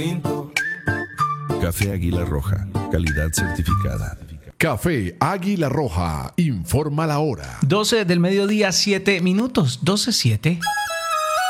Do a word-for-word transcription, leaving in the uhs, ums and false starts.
Café Águila Roja, calidad certificada. Café Águila Roja, informa la hora. doce del mediodía, siete minutos, doce siete.